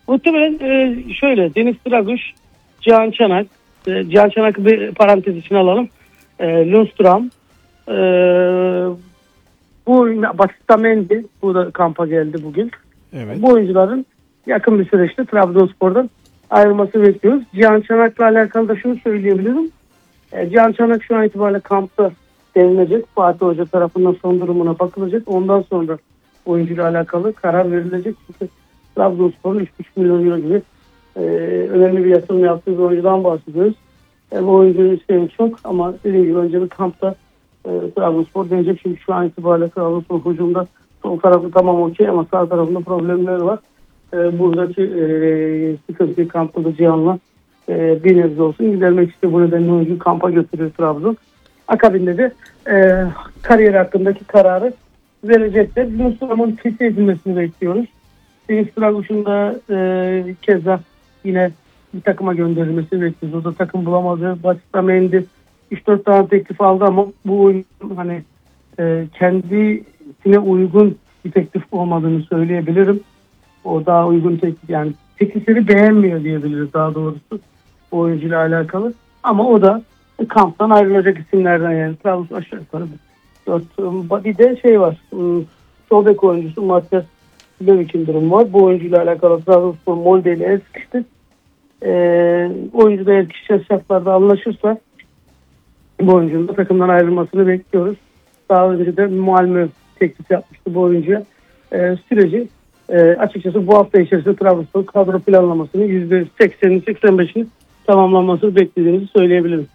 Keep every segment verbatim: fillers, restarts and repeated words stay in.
Muhtemelen e, şöyle Deniz Draguş, Cihan Çanak, e, Cihan Çanak'ı bir parantez içine alalım. E, Lundstram, e, bu Batista Mendy, bu da kampa geldi bugün. Evet. Bu oyuncuların yakın bir süreçte Trabzonspor'dan ayrılması bekliyoruz. Cihan Çanak'la alakalı da şunu söyleyebilirim. E, Cihan Çanak şu an itibariyle kampta denilecek. Fatih Hoca tarafından son durumuna bakılacak. Ondan sonra oyuncuyla alakalı karar verilecek. Çünkü Trabzonspor'un üç buçuk milyon euro gibi e, önemli bir yatırım yaptığı bir oyuncudan bahsediyoruz. E, bu oyuncunun isteği çok ama dediğim gibi önce bir kampta e, Trabzonspor deneyecek. Çünkü şu an itibariyle Trabzonspor hücumda sol tarafı tamam okey ama sağ tarafında problemleri var. E, buradaki e, sıkıntıyı kampta da Cihan'la e, bir nebze olsun gidermek istiyor. Bu nedenle oyuncu kampa götürüyor Trabzon. Akabinde de e, kariyer hakkındaki kararı verecekler. Lundstram'ın kesin edilmesini bekliyoruz. Deniz Draguş'un da e, keza yine bir takıma gönderilmesini bekliyoruz. O da takım bulamadı. Batista Mendy üç dört tane teklif aldı ama bu oyun hani e, kendisine uygun bir teklif olmadığını söyleyebilirim. O daha uygun teklif, yani teklifleri beğenmiyor diyebiliriz daha doğrusu o oyuncuyla alakalı. Ama o da kamptan ayrılacak isimlerden, yani Trabzon aşağı yukarı dört. Bir de şey var. Sol bek oyuncusu Matias Löwik'in durumu var. Bu oyuncuyla alakalı Trabzonspor Molde ile el sıkıştı. Ee, oyuncu da eğer kişisel şartlarda anlaşırsa bu oyuncunun da takımdan ayrılmasını bekliyoruz. Daha önce de Malmö teklif yapmıştı bu oyuncuya. Ee, süreci e, açıkçası bu hafta içerisinde Trabzonspor kadro planlamasını yüzde seksenini seksen beşini tamamlanmasını beklediğimizi söyleyebilirim.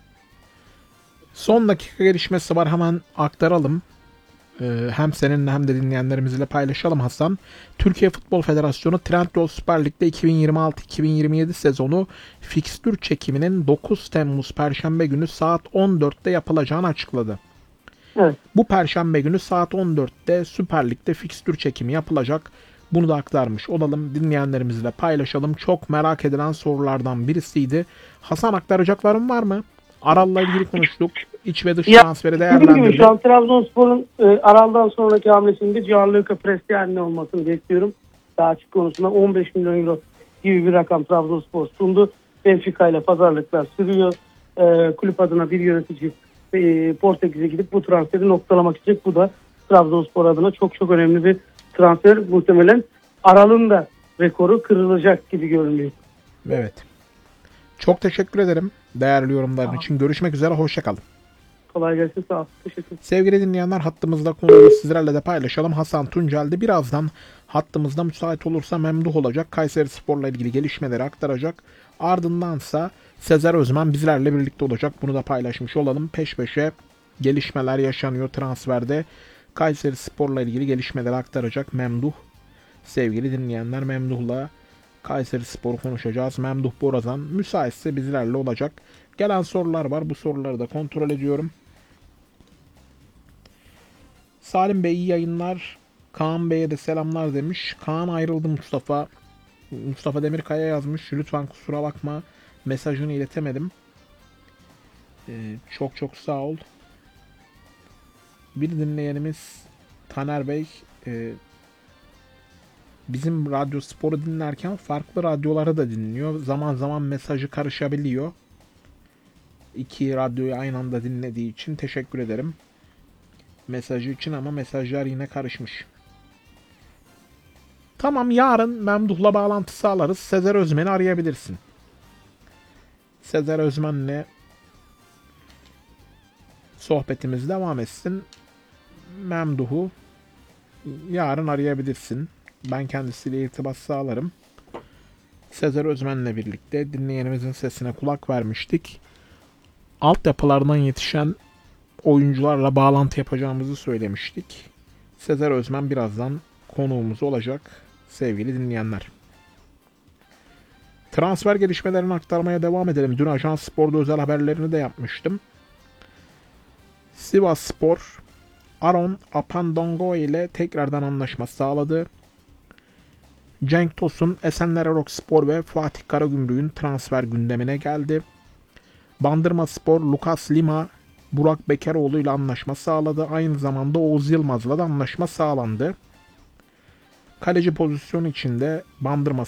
Son dakika gelişmesi var, hemen aktaralım. Ee, hem seninle hem de dinleyenlerimizle paylaşalım Hasan. Türkiye Futbol Federasyonu Trendyol Süper Lig'de iki bin yirmi altı iki bin yirmi yedi sezonu fikstür çekiminin dokuz Temmuz Perşembe günü saat on dörtte yapılacağını açıkladı. Evet. Bu Perşembe günü saat on dörtte Süper Lig'de fikstür çekimi yapılacak. Bunu da aktarmış olalım, dinleyenlerimizle paylaşalım. Çok merak edilen sorulardan birisiydi. Hasan, aktaracakların var mı? Aral'la ilgili konuştuk. İç ve dış ya, transferi değerlendirdik. Şu an Trabzonspor'un e, Aral'dan sonraki hamlesinde Gianluca Prestiani olmasını bekliyorum. Daha açık konusunda on beş milyon euro gibi bir rakam Trabzonspor sundu. Benfica ile pazarlıklar sürüyor. E, kulüp adına bir yönetici e, Portekiz'e gidip bu transferi noktalamak isteyecek. Bu da Trabzonspor adına çok çok önemli bir transfer. Muhtemelen Aral'ın da rekoru kırılacak gibi görünüyor. Evet. Çok teşekkür ederim değerli yorumların Tamam. için. Görüşmek üzere. Hoşça kalın. Kolay gelsin. Sağ ol. Teşekkür ederim. Sevgili dinleyenler, hattımızda konuyu sizlerle de paylaşalım. Hasan Tuncel'de birazdan hattımızda müsait olursa memduh olacak. Kayserispor'la ilgili gelişmeleri aktaracak. Ardındansa Sezer Özmen bizlerle birlikte olacak. Bunu da paylaşmış olalım. Peş peşe gelişmeler yaşanıyor transferde. Kayserispor'la ilgili gelişmeleri aktaracak memduh. Sevgili dinleyenler, memduhla Kayserispor'u konuşacağız. Memduh Borazan müsaitse bizlerle olacak. Gelen sorular var. Bu soruları da kontrol ediyorum. Salim Bey iyi yayınlar. Kaan Bey'e de selamlar demiş. Kaan ayrıldı Mustafa. Mustafa Demirkaya yazmış. Lütfen kusura bakma. Mesajını iletemedim. Ee, çok çok sağ ol. Bir dinleyenimiz Taner Bey e, bizim radyo sporu dinlerken farklı radyoları da dinliyor. Zaman zaman mesajı karışabiliyor. İki radyoyu aynı anda dinlediği için teşekkür ederim mesajı için, ama mesajlar yine karışmış. Tamam, yarın Memduh'la bağlantı sağlarız. Sezer Özmen'i arayabilirsin. Sezer Özmen'le sohbetimiz devam etsin. Memduh'u yarın arayabilirsin. Ben kendisiyle irtibat sağlarım. Sezer Özmen'le birlikte dinleyenimizin sesine kulak vermiştik. Altyapılardan yetişen oyuncularla bağlantı yapacağımızı söylemiştik. Sezer Özmen birazdan konuğumuz olacak sevgili dinleyenler. Transfer gelişmelerini aktarmaya devam edelim. Dün Ajans Spor'da özel haberlerini de yapmıştım. Sivasspor Aron Apandongo ile tekrardan anlaşma sağladı. Cenk Tosun, Esenler Erokspor ve Fatih Karagümrük'ün transfer gündemine geldi. Bandırmaspor Lucas Lima, Burak Bekeroğlu ile anlaşma sağladı. Aynı zamanda Oğuz Yılmaz'la da anlaşma sağlandı. Kaleci pozisyonu içinde Bandırma